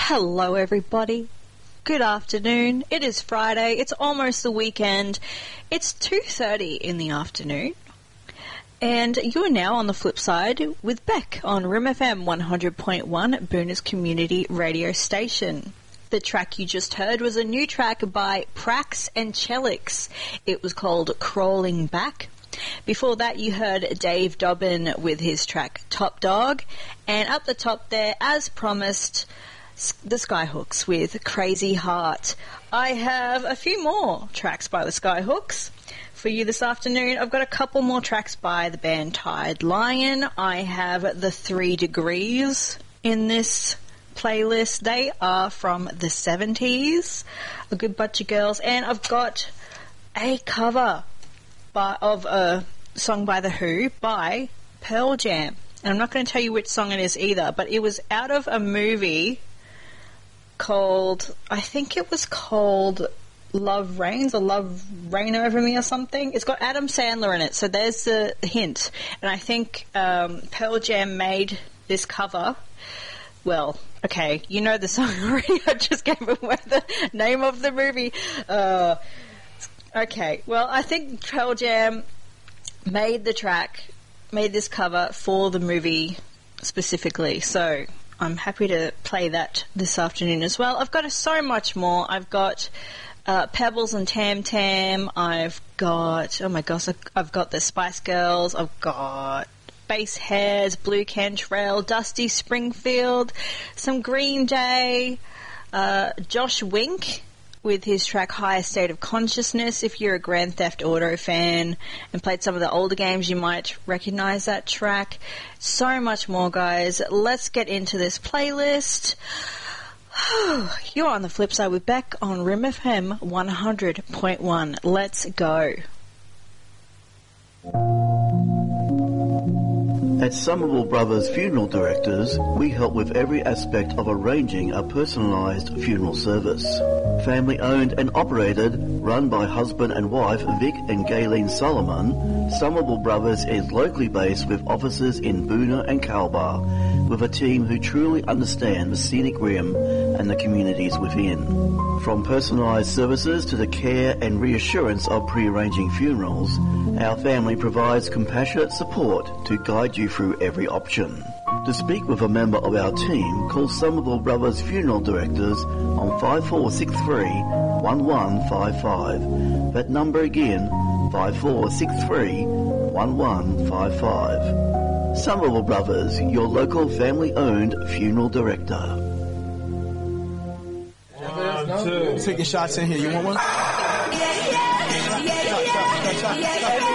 Hello everybody. Good afternoon. It is Friday. It's almost the weekend. It's 2:30 in the afternoon. And you're now on the flip side with Beck on Rim FM 100.1 Booners Community Radio Station. The track you just heard was a new track by Prax and Chelix. It was called Crawling Back. Before that you heard Dave Dobbin with his track Top Dog. And up the top there, as promised, the Skyhooks with Crazy Heart. I have a few more tracks by the Skyhooks for you this afternoon. I've got a couple more tracks by the band Tired Lion. I have the 3 Degrees in this playlist. They are from the 70s, a good bunch of girls, and I've got a cover of a song by The Who by Pearl Jam. And I'm not going to tell you which song it is either, but it was out of a movie called, I think it was called Love Reigns or Love Reign Over Me or something. It's got Adam Sandler in it, so there's the hint. And I think Pearl Jam made this cover. Well, okay, you know the song already. I just gave away the name of the movie. Okay, well, I think Pearl Jam made this cover for the movie specifically, so I'm happy to play that this afternoon as well. I've got so much more. I've got Pebbles and Tam Tam. I've got, oh my gosh, I've got the Spice Girls. I've got Bass Hairs, Blue Cantrell, Dusty Springfield, some Green Day, Josh Wink with his track Higher State of Consciousness. If you're a Grand Theft Auto fan and played some of the older games, you might recognise that track. So much more, guys. Let's get into this playlist. You're on the flip side with Beck on Rim FM 100.1. Let's go. At Somerville Brothers Funeral Directors, we help with every aspect of arranging a personalised funeral service. Family owned and operated, run by husband and wife Vic and Gayleen Solomon, Somerville Brothers is locally based with offices in Boonah and Calbar, with a team who truly understand the scenic rim and the communities within. From personalised services to the care and reassurance of pre-arranging funerals, our family provides compassionate support to guide you through every option. To speak with a member of our team, call Somerville Brothers Funeral Directors on 5463-1155. That number again, 5463-1155. Somerville Brothers, your local family-owned funeral director. Take your shots in here. You want one? Yeah.